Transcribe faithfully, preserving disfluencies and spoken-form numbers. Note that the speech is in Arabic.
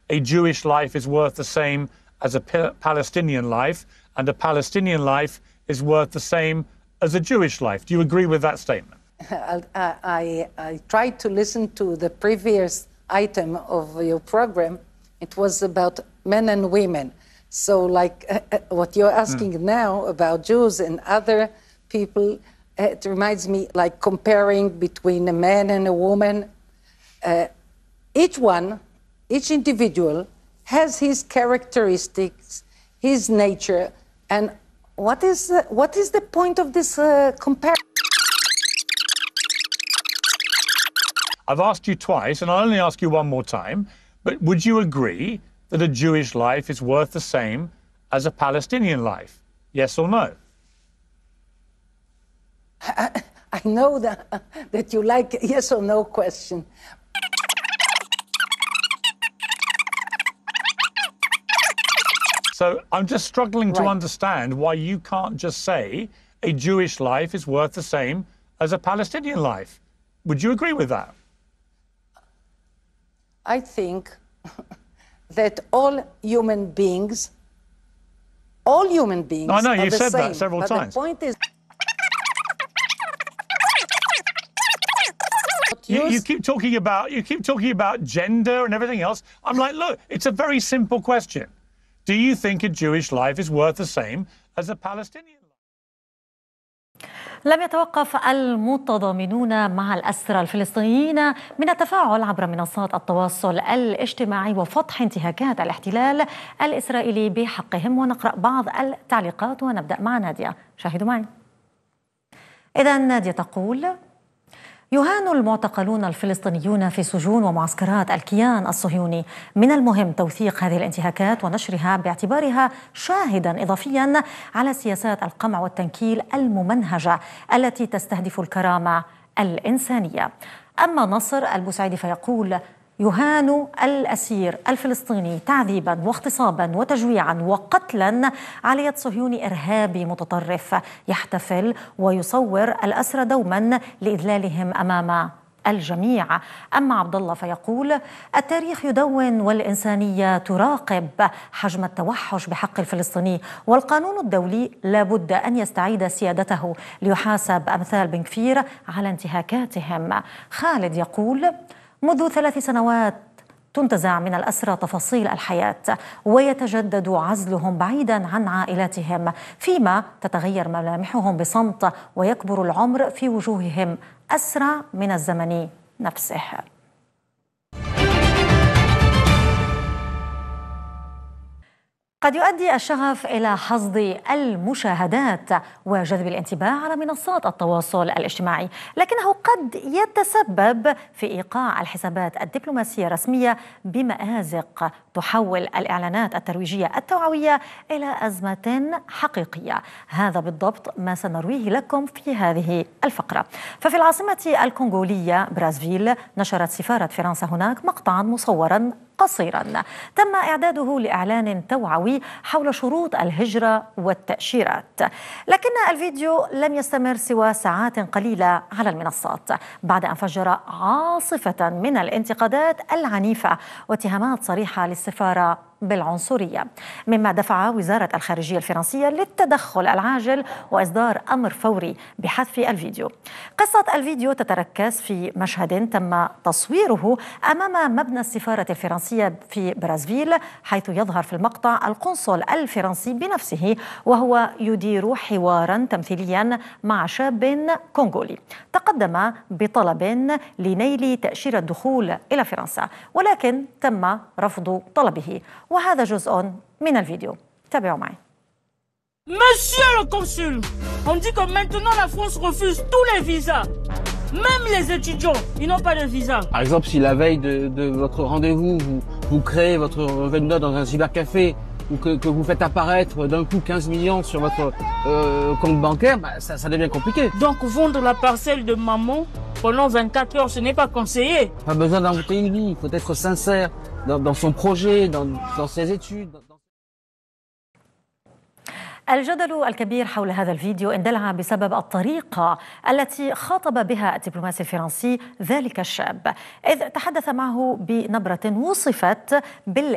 a Jewish life is worth the same as a Palestinian life, and a Palestinian life is worth the same as a Jewish life. Do you agree with that statement? I, I, I tried to listen to the previous item of your program. It was about men and women. So like uh, what you're asking mm. now about Jews and other people, it reminds me like comparing between a man and a woman. Uh, each one, each individual has his characteristics, his nature, and what is the, what is the point of this uh, comparison? I've asked you twice, and I'll only ask you one more time, but would you agree that a Jewish life is worth the same as a Palestinian life? Yes or no? I, I know that, that you like yes or no question. So I'm just struggling right. to understand why you can't just say a Jewish life is worth the same as a Palestinian life. Would you agree with that? I think that all human beings, all human beings no, I know, are you've the said same. that several but times. The point is... You, you keep talking about you keep talking about gender and everything else. I'm like, look, it's a very simple question. Do you think a Jewish life is worth the same as a Palestinian life? لم يتوقف المتضامنون مع الأسرى الفلسطينيين من التفاعل عبر منصات التواصل الاجتماعي وفضح انتهاكات الاحتلال الإسرائيلي بحقهم، ونقرأ بعض التعليقات ونبدأ مع نادية. شاهدوا معي. إذا نادية تقول: يهان المعتقلون الفلسطينيون في سجون ومعسكرات الكيان الصهيوني. من المهم توثيق هذه الانتهاكات ونشرها باعتبارها شاهدا إضافيا على سياسات القمع والتنكيل الممنهجة التي تستهدف الكرامة الإنسانية. أما نصر البوسعيدي فيقول: يهان الأسير الفلسطيني تعذيبا واغتصابا وتجويعا وقتلا على يد صهيوني إرهابي متطرف يحتفل ويصور الأسرى دوما لإذلالهم أمام الجميع. أما عبد الله فيقول: التاريخ يدون والإنسانية تراقب حجم التوحش بحق الفلسطيني، والقانون الدولي لابد أن يستعيد سيادته ليحاسب أمثال بن كفير على انتهاكاتهم. خالد يقول: منذ ثلاث سنوات تنتزع من الأسرى تفاصيل الحياة ويتجدد عزلهم بعيدا عن عائلاتهم، فيما تتغير ملامحهم بصمت ويكبر العمر في وجوههم أسرع من الزمن نفسه. قد يؤدي الشغف إلى حصد المشاهدات وجذب الانتباه على منصات التواصل الاجتماعي، لكنه قد يتسبب في إيقاع الحسابات الدبلوماسية الرسمية بمآزق تحول الإعلانات الترويجية التوعوية إلى أزمة حقيقية. هذا بالضبط ما سنرويه لكم في هذه الفقرة. ففي العاصمة الكونغولية برازفيل نشرت سفارة فرنسا هناك مقطعا مصورا قصيرا تم إعداده لإعلان توعوي حول شروط الهجرة والتأشيرات، لكن الفيديو لم يستمر سوى ساعات قليلة على المنصات بعد أن فجر عاصفة من الانتقادات العنيفة واتهامات صريحة للسفارة بالعنصرية، مما دفع وزارة الخارجية الفرنسية للتدخل العاجل وإصدار أمر فوري بحذف الفيديو. قصة الفيديو تتركز في مشهد تم تصويره أمام مبنى السفارة الفرنسية في برازفيل، حيث يظهر في المقطع القنصل الفرنسي بنفسه وهو يدير حوارا تمثيليا مع شاب كونغولي تقدم بطلب لنيل تأشيرة الدخول إلى فرنسا، ولكن تم رفض طلبه. وهذا جزء من الفيديو، تابعوا معي. Monsieur le consul, on dit que maintenant la France refuse tous les visas. Même les étudiants, ils n'ont pas de visa. Par exemple, si la veille de, de votre rendez-vous, vous, vous créez votre revenu dans un cybercafé ou que, que vous faites apparaître d'un coup quinze millions sur votre euh, compte bancaire, bah, ça, ça devient compliqué. Donc vendre la parcelle de maman pendant vingt-quatre heures, ce n'est pas conseillé. Pas besoin d'inventer une vie, il faut être sincère dans, dans son projet, dans, dans ses études. Dans... الجدل الكبير حول هذا الفيديو اندلع بسبب الطريقة التي خاطب بها الدبلوماسي الفرنسي ذلك الشاب، إذ تحدث معه بنبرة وصفت بال